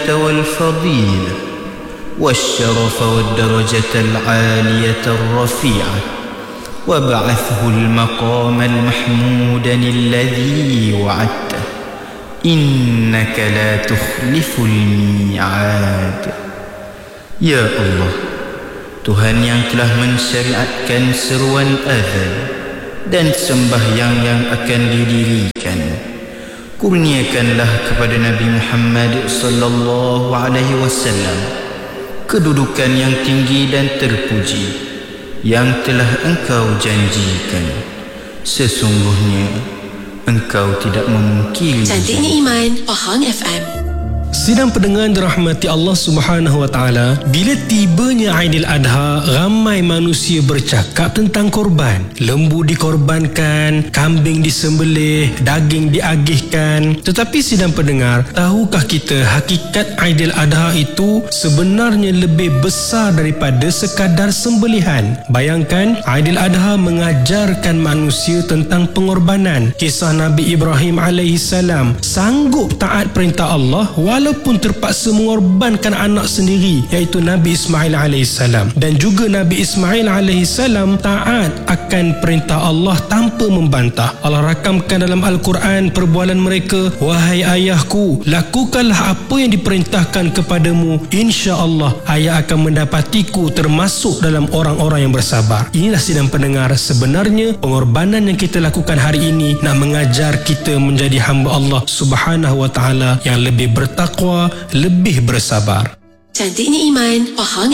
والفضيلة والشرف والدرجة العالية الرفيعة وابعثه المقام المحمود الذي وعدته إنك لا تخلف الميعاد. Ya Allah, Tuhan yang telah mensyariatkan seruan azan dan sembahyang yang akan didirikan, kurniakanlah kepada Nabi Muhammad sallallahu alaihi wasallam kedudukan yang tinggi dan terpuji yang telah Engkau janjikan. Sesungguhnya Engkau tidak memungkiri. Cantiknya Iman, Pahang FM. Sidang pendengar dirahmati Allah Subhanahu wa taala, bila tibanya Aidil Adha, ramai manusia bercakap tentang korban. Lembu dikorbankan, kambing disembelih, daging diagihkan. Tetapi sidang pendengar, tahukah kita hakikat Aidil Adha itu sebenarnya lebih besar daripada sekadar sembelihan? Bayangkan, Aidil Adha mengajarkan manusia tentang pengorbanan. Kisah Nabi Ibrahim alaihissalam sanggup taat perintah Allah walaupun terpaksa mengorbankan anak sendiri, iaitu Nabi Ismail alaihissalam. Dan juga Nabi Ismail alaihissalam taat akan perintah Allah tanpa membantah. Allah rakamkan dalam Al-Quran perbualan mereka, "Wahai ayahku, lakukanlah apa yang diperintahkan kepadamu, insya-Allah ayah akan mendapatiku termasuk dalam orang-orang yang bersabar." Inilah sidang pendengar, sebenarnya pengorbanan yang kita lakukan hari ini nak mengajar kita menjadi hamba Allah Subhanahu wa taala yang lebih bertakwa, lebih bersabar. Cantiknya Iman, Pahang